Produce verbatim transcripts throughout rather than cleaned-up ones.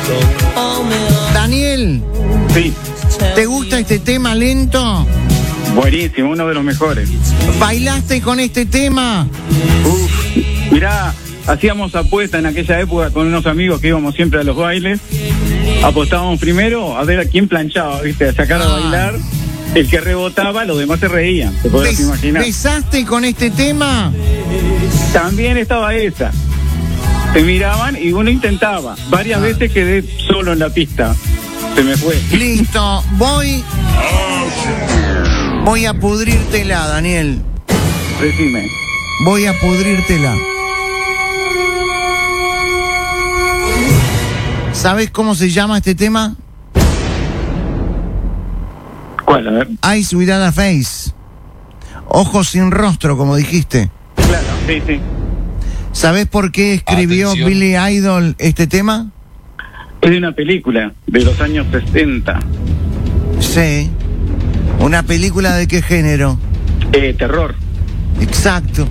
Daniel, Sí, ¿te gusta este tema lento? buenísimo, uno de los mejores. ¿Bailaste con este tema? Uf, mirá, hacíamos apuesta en aquella época con unos amigos que íbamos siempre a los bailes. Apostábamos primero a ver a quién planchaba, ¿viste? A sacar a Ah. bailar. El que rebotaba, los demás se reían. ¿Te podés Bes- imaginar? ¿Besaste con este tema? También estaba esa. Se miraban y uno intentaba. Varias Ah. veces quedé solo en la pista. Se me fue. Listo, voy. Voy a pudrírtela, Daniel. Decime. Voy a pudrírtela. ¿Sabes cómo se llama este tema? ¿Cuál? A ver. Eyes Without a Face. Ojos sin rostro, como dijiste. Claro, sí, sí. ¿Sabes por qué escribió Atención. Billy Idol este tema? Es de una película de los años sesenta. Sí. ¿Una película de qué género? Eh, terror. Exacto.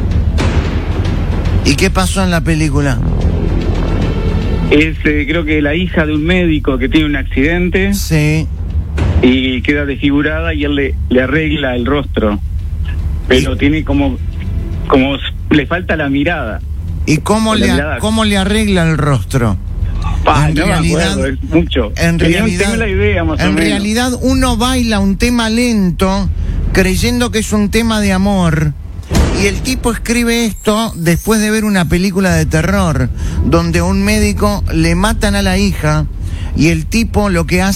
¿Y qué pasó en la película? Es, eh, creo que la hija de un médico que tiene un accidente Sí. y queda desfigurada y él le, le arregla el rostro. Pero tiene como, como le falta la mirada. ¿Y cómo La le, mirada. cómo le arregla el rostro? Pa, En no me realidad- acuerdo, es mucho. En Tenía- realidad, tengo la idea más o en menos. realidad uno baila un tema lento creyendo que es un tema de amor. Y el tipo escribe esto después de ver una película de terror donde a un médico le matan a la hija y el tipo lo que hace